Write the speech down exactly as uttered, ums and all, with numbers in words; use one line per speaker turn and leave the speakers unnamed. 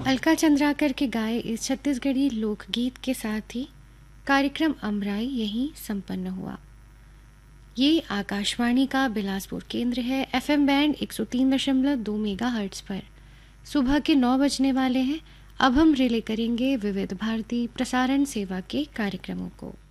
अलका चंद्राकर के गाए इस छत्तीसगढ़ी लोकगीत के साथ ही कार्यक्रम अमराई यहीं संपन्न हुआ। ये आकाशवाणी का बिलासपुर केंद्र है। एफएम बैंड एक सौ तीन दशमलव दो मेगाहर्ट्ज पर सुबह के नौ बजने वाले हैं। अब हम रिले करेंगे विविध भारती प्रसारण सेवा के कार्यक्रमों को।